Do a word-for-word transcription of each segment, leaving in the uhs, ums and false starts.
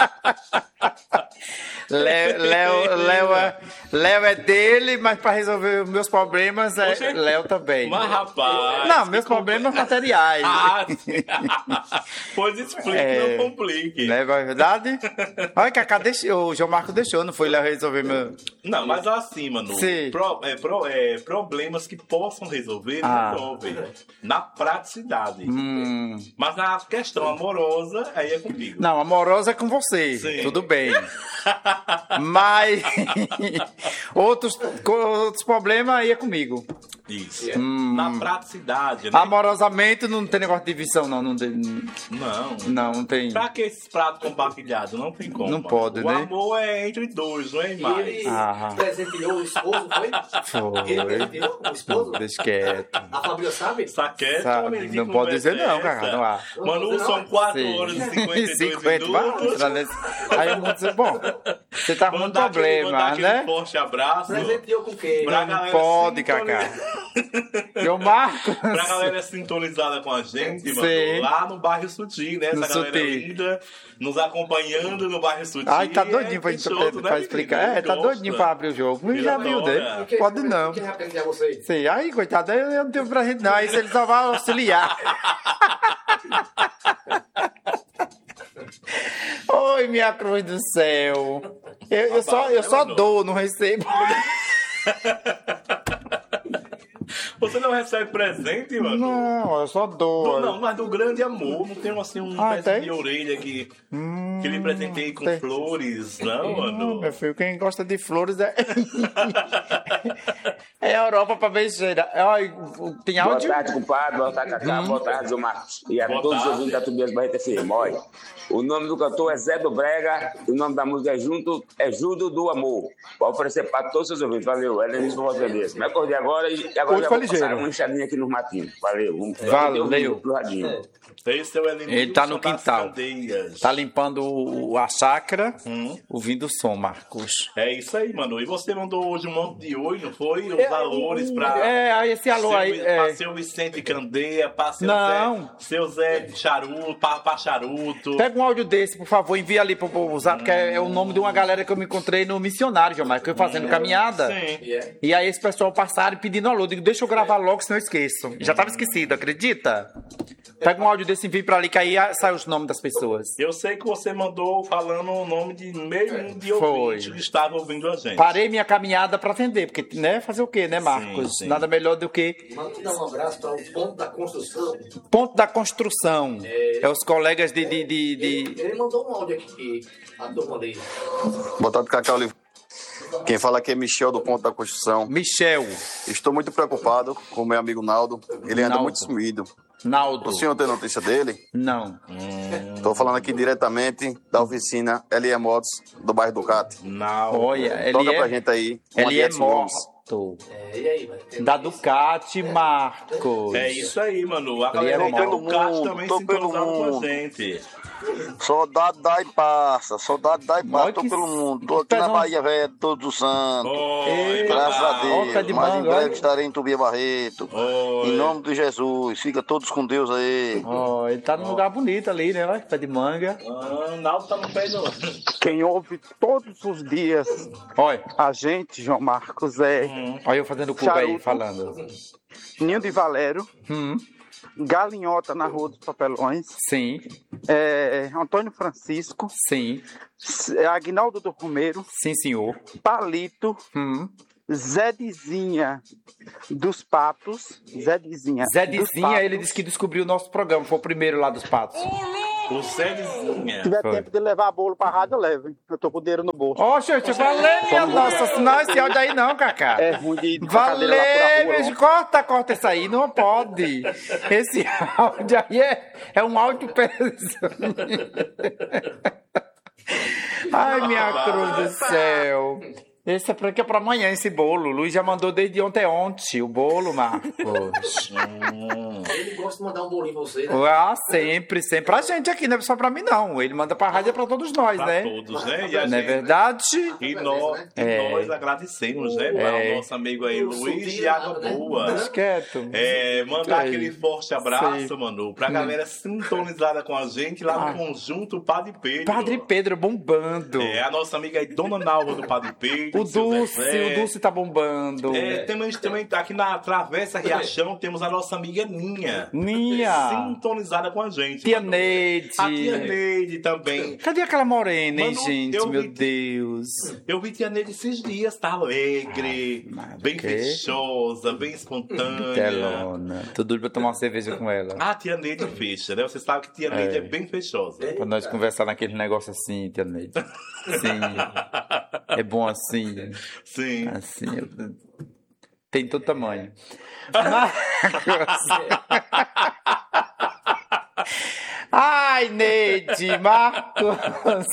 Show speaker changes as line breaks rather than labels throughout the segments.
Léo, Léo, Léo, é, Léo é dele, mas para resolver meus problemas é
Oxe,
Léo também.
Mas, rapaz...
Não, meus problemas materiais.
Ah, pois explique,
É,
não complique.
Não é verdade? Olha que a Cacá deixou, o João Marco deixou, não foi Léo resolver meu...
Não, mas assim, mano,
Sim.
pro, é, pro, é, problemas que possam resolver,
Ah.
resolvem. Na praticidade.
Hum.
Mas na questão amorosa, aí é comigo.
Não, amorosa é com você,
Sim.
tudo bem. Mas outros, outros problemas aí é comigo.
Isso.
Hum.
Na praticidade, né?
Amorosamente não tem negócio de divisão, não. Não tem.
Não.
Não, não tem.
Pra que esses pratos compartilhados? Não tem como.
Não
mano.
pode,
o
né?
O amor é entre dois, não é
E
mais.
ele
Ah.
presenteou o esposo, foi?
Foi.
Ele presenteou o esposo?
Deixa quieto.
A Fabrícia sabe?
Saquete,
Sabe,
homem, que
não pode
conversa
dizer não,
é
cara,
essa?
não há.
Manu, são quatro horas e cinquenta e dois
cinquenta,
minutos.
vai, aí eu vou dizer, bom, você tá com muito
Mandar aquele-
problema,
mandar aquele
né?
forte abraço.
Presenteou com o quê?
Pra
Não
galera
pode,
sintonizar-
Cacá. Eu marco.
Pra galera sintonizada com a gente, mano,
Sim.
lá no bairro Sutil, né? Essa
No
galera
Sutil.
linda, nos acompanhando no bairro Sutil.
Ai, tá
É,
doidinho pra,
tem
gente,
shows,
pra
né,
explicar.
menino?
É, tá
Gosta.
doidinho pra abrir o jogo.
Ele
Já viu,
adora.
né?
Quem-
Pode não.
Quem vai presentear você?
Sim, aí, coitado, eu eu não tenho pra gente não. Aí ele só vai auxiliar. Oi, minha cruz do céu. Eu, eu só, eu só dou, não recebo.
Você não recebe presente, mano?
Não, eu só dou.
Do- não, mas do grande amor. Não tem assim um
Ah,
pezinho
tem?
de orelha que,
Hum,
que lhe presentei com
tem.
flores, não,
Não,
mano?
meu filho, quem gosta de flores é. É a Europa pra beijeira. Olha, tem
Boa
áudio?
tarde, compadre. Boa tarde, Cacá. Boa tarde, João Marcos. E a
Boa
todos os
tarde.
ouvintes da Tubias Barreto F M. Olha, o nome do cantor é Zé do Brega. E o nome da música é, Junto, é Judo do Amor. Vou oferecer para todos os seus ouvintes. Valeu. Helenismo por volta desse. Me acordei agora e agora
Hoje
já
foi
vou passar
ligeiro.
uma enxadinha aqui nos matinhos. Valeu. Vamos
Valeu.
pro radinho.
Esse é o Elenilson
Ele tá no
das
quintal.
Candeias.
Tá limpando o- a chácara,
Hum.
ouvindo o som, Marcos.
É isso aí, mano. E você mandou hoje um monte de oi, não foi? Os valores pra...
É, aí esse alô
seu,
aí.
Pra
É,
seu Vicente Candeia, pra seu
Não.
Zé, seu Zé de Charuto, pra, pra Charuto.
pega um áudio desse, por favor, envia ali pro povo usar, porque é, é o nome de uma galera que eu me encontrei no missionário, João Marcos, eu fazendo caminhada.
Sim.
Yeah.
E aí esse pessoal passaram pedindo alô. Digo, deixa eu gravar logo, senão eu esqueço. Já tava esquecido, acredita? Pega um áudio desse e envia pra ali, que aí sai os nomes das pessoas.
Eu sei que você mandou falando o nome de meio de
Foi.
ouvinte que estava ouvindo a gente.
Parei minha caminhada pra atender, porque, né, fazer o quê, né, Marcos?
sim.
Nada melhor do que
Manda um abraço para o ponto da construção.
ponto da construção. É, os colegas de... de, de, de-
Ele mandou um áudio aqui que a turma dele.
Boa tarde, Cacá Oliveira. Quem fala aqui é Michel do Ponto da Construção.
Michel,
Estou muito preocupado com o meu amigo Naldo. Ele anda
Naldo.
muito sumido.
Naldo.
O senhor tem notícia dele?
Não.
Estou falando aqui diretamente da oficina L E Motos do bairro Ducati.
Não.
Olha, ele
Toca pra
é,
gente aí. uma
ele é
Edson Gomes.
morto.
É, e aí, vai ter
Da Ducati, Marcos.
É isso aí, mano. A
Ele é
galera
mal.
do Ducati
Tô
também
pelo
sintonizada com a
mundo.
gente.
Soldado dá e passa, soldado dá e
Olha
passa, tô
que
pelo mundo. Tô aqui na
pesão.
Bahia Velha de Todos os Santos.
Oi,
Graças a
papai.
Ó, pé
Deus.
de
Mas em
manga,
breve
olha.
estarei em Tubia Barreto.
Oi.
Em nome de Jesus. Fica todos com Deus aí.
Ó, ele tá num lugar bonito ali, né? Pé de manga.
Ah, Naldo tá no pé do...
Quem ouve todos os dias
Olha,
a gente, João Marcos, é
olha eu fazendo cuba aí,
Charuto.
falando.
Ninho de Valério,
Hum,
Galinhota na Rua dos Papelões,
sim,
é, Antônio Francisco,
sim,
S- é, Aguinaldo do Romeiro,
sim, senhor.
Palito,
Hum.
Zé Dizinha dos Patos, Zé Dizinha.
Zé
dos
Dizinha,
Patos.
ele disse que descobriu o nosso programa, foi o primeiro lá dos patos.
O Zézinha.
Se tiver
Foi.
tempo de levar bolo pra rádio, eu levo, hein? Eu tô com o dinheiro no bolso.
Ó, gente, eu falei, minha nossa, não esse áudio aí não, Cacá.
É ruim de ir com a cadeira lá
Valeu,
pra rua,
beijo,
não.
corta, corta isso aí, não pode. Esse áudio aí é, é um áudio pesado. Ai, minha cruz do céu. Esse é pra, que é pra amanhã, esse bolo. O Luiz já mandou desde ontem, ontem, o bolo, Marcos.
gosta de mandar um bolinho pra você, né?
Ah, sempre, sempre. Pra gente aqui, não é só pra mim, não. Ele manda pra rádio, é pra todos nós,
Pra
né?
todos, né? E a
Não é
gente-
verdade?
E nós, e
É.
nós agradecemos, né?
É.
Para o nosso amigo aí,
O
Luiz
Sofia,
de Água
né?
Boa.
Deixa quieto.
É, mandar
Sei.
aquele forte abraço,
Sei.
Manu, pra galera sintonizada com a gente lá no
Ah.
conjunto Padre Pedro.
Padre Pedro bombando.
É, a nossa amiga aí, Dona Nalva do Padre Pedro.
O
seu
Dulce,
Zezé.
o Dulce tá bombando.
É, temos também aqui na Travessa Riachão, temos a nossa amiga Ninha.
Ninha.
Sintonizada com a gente.
Tia
Manu.
Neide.
A tia Neide também.
Cadê aquela morena, hein,
Mano,
gente?
eu
Meu
vi-
Deus.
Eu vi tia Neide esses dias, tá alegre,
mas
bem
o quê?
fechosa, bem espontânea.
Telona. Tô doido pra tomar uma cerveja com ela.
A tia Neide fecha, né? Você sabe que tia Neide é,
É.
bem fechosa.
Pra nós conversar naquele negócio assim, tia Neide. Sim. É bom assim.
Sim.
Assim. eu- Tem todo tamanho. Mas- Ai, Neide, Marcos.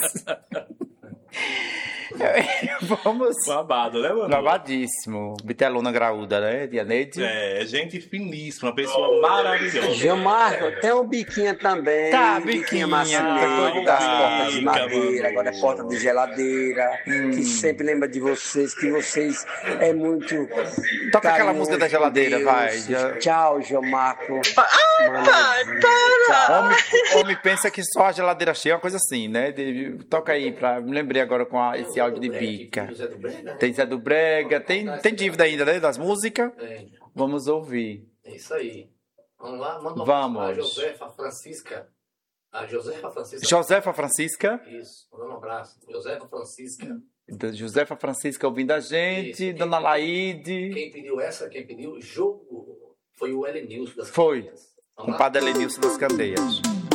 Vamos.
Babado, né, mano?
Babadíssimo. Bitelona graúda, né, tia Neide?
É, gente finíssima, uma pessoa maravilhosa.
Gilmar, tem um biquinho também.
Tá,
biquinho
biquinho,
maçaneiro,
tá
das portas de
bica,
madeira,
mano.
agora é porta de geladeira,
Hum.
que sempre lembra de vocês, que vocês é muito.
Toca aquela
carinhoso
música da
com
geladeira,
Deus.
vai. Já-
Tchau, Gilmarco.
Homem, homem pensa que só a geladeira cheia é uma coisa assim, né? De- toca aí, pra, me lembrei agora com a- esse áudio de bica.
José do Brega?
Tem Zé do Brega, tem, tem dívida ainda, né? Das músicas.
Tem.
Vamos ouvir.
É isso aí. Vamos lá, manda um
Vamos.
abraço pra Josefa Francisca. A Josefa Francisca.
Josefa Francisca.
Isso, mandando um abraço. Josefa Francisca.
Da Josefa Francisca ouvindo a gente.
Isso.
Dona Laide.
Quem pediu essa, quem pediu, jogo, foi o Elenilson das
Foi.
Campinas.
Com o padre Elenilson das Candeias.